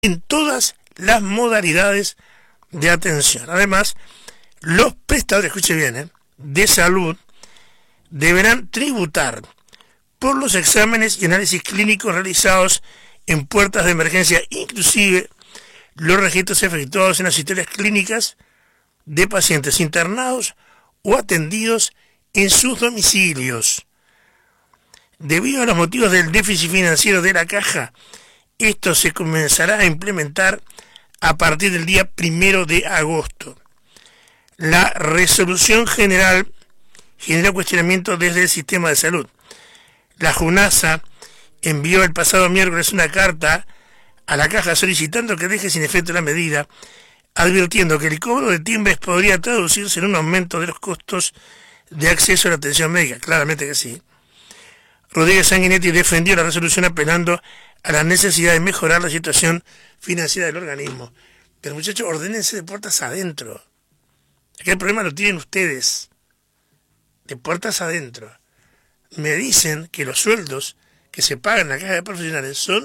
en todas las modalidades de atención. Además, los prestadores, escuche bien, de salud deberán tributar por los exámenes y análisis clínicos realizados en puertas de emergencia, inclusive los registros efectuados en las historias clínicas de pacientes internados o atendidos en sus domicilios. Debido a los motivos del déficit financiero de la Caja, esto se comenzará a implementar a partir del día 1 de agosto. La resolución general genera cuestionamiento desde el sistema de salud. La JUNASA envió el pasado miércoles una carta a la Caja solicitando que deje sin efecto la medida, advirtiendo que el cobro de timbres podría traducirse en un aumento de los costos de acceso a la atención médica. Claramente que sí. Rodríguez Sanguinetti defendió la resolución apelando a la necesidad de mejorar la situación financiera del organismo. Pero muchachos, ordénense de puertas adentro. Aquí el problema lo tienen ustedes. De puertas adentro. Me dicen que los sueldos que se pagan en la Caja de Profesionales son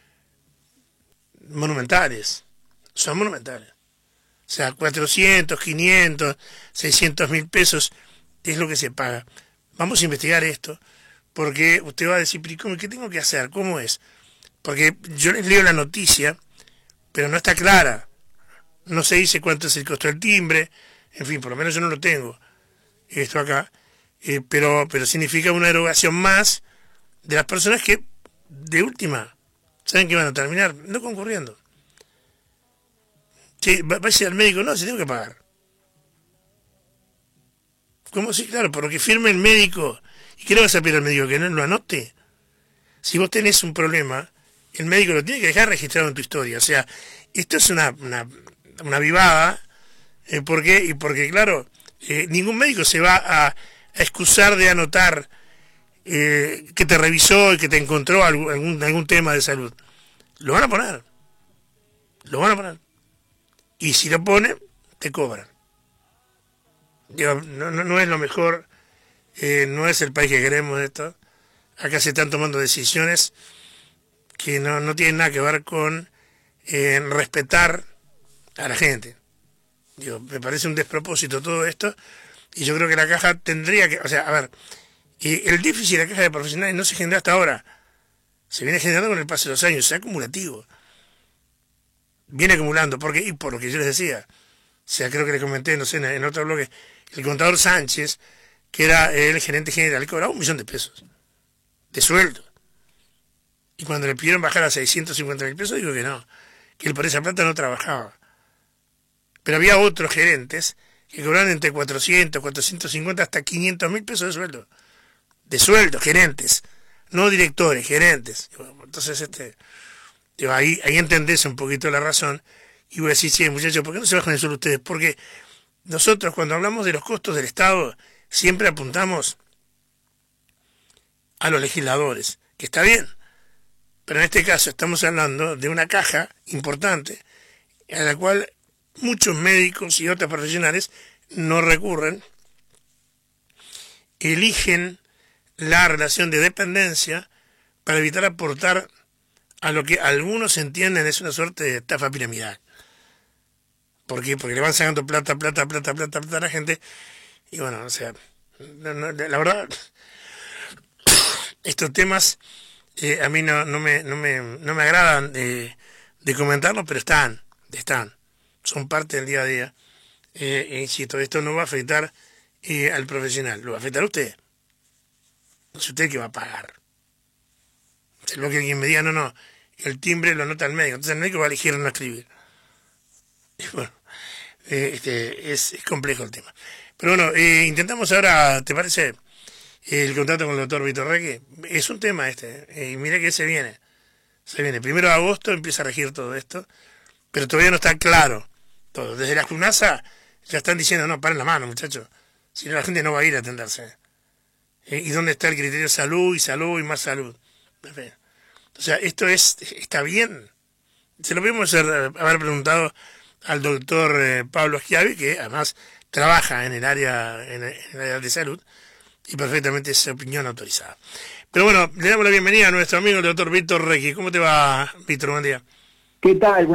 monumentales. Son monumentales. O sea, 400, 500, 600 mil pesos es lo que se paga. Vamos a investigar esto, porque usted va a decir, pero ¿qué tengo que hacer? ¿Cómo es? Porque yo les leo la noticia, pero no está clara. No se dice cuánto es el costo del timbre, en fin, por lo menos yo no lo tengo, esto acá, pero significa una erogación más de las personas que, de última, saben que van a terminar no concurriendo. Sí, va a decir al médico, no, si tengo que pagar. ¿Cómo? Sí, claro, por lo que firme el médico. ¿Y qué le vas a pedir al médico? ¿Que no lo anote? Si vos tenés un problema, el médico lo tiene que dejar registrado en tu historia. O sea, esto es una vivada, porque claro, ningún médico se va a excusar de anotar que te revisó y que te encontró algún tema de salud. Lo van a poner. Lo van a poner. Y si lo pone, te cobran. Digo, no es lo mejor, no es el país que queremos esto. Acá se están tomando decisiones que no tienen nada que ver con respetar a la gente. Digo, me parece un despropósito todo esto, y yo creo que la Caja tendría que, o sea, a ver, el déficit de la Caja de Profesionales no se generó hasta ahora, se viene generando con el paso de los años, es acumulativo. Viene acumulando, porque, y por lo que yo les decía, o sea, creo que les comenté, no sé, en otro bloque, el contador Sánchez, que era el gerente general, cobraba 1 millón de pesos de sueldo. Y cuando le pidieron bajar a 650 mil pesos, digo que no, que él por esa plata no trabajaba. Pero había otros gerentes que cobraban entre 400, 450 hasta 500 mil pesos de sueldo. De sueldo, gerentes, no directores, gerentes. Entonces, ahí entendés un poquito la razón, y voy a decir, sí, muchachos, ¿por qué no se bajan el sueldo ustedes? Porque nosotros, cuando hablamos de los costos del Estado, siempre apuntamos a los legisladores, que está bien, pero en este caso estamos hablando de una caja importante a la cual muchos médicos y otros profesionales no recurren, eligen la relación de dependencia para evitar aportar a lo que algunos entienden es una suerte de estafa piramidal. ¿Por qué? Porque le van sacando plata a la gente, y bueno, o sea, la verdad, estos temas a mí no me agradan de comentarlos, pero están, son parte del día a día. Insisto, esto no va a afectar al profesional, lo va a afectar a usted. No sé usted qué va a pagar. Es lo que alguien me diga, no, el timbre lo anota el médico, entonces el médico va a elegir no escribir. Y bueno, es complejo el tema. Pero bueno, intentamos ahora, ¿te parece? El contrato con el doctor Víctor Reque. Es un tema y mira que se viene. 1 de agosto empieza a regir todo esto, pero todavía no está claro todo. Desde la JUNASA ya están diciendo, no, paren la mano, muchachos, si no la gente no va a ir a atenderse. ¿Y dónde está el criterio de salud y más salud? O sea, esto está bien. Se lo podemos haber preguntado al doctor Pablo Schiavi, que además trabaja en el área de salud, y perfectamente es opinión autorizada. Pero bueno, le damos la bienvenida a nuestro amigo el doctor Víctor Reque. ¿Cómo te va, Víctor? Buen día. ¿Qué tal?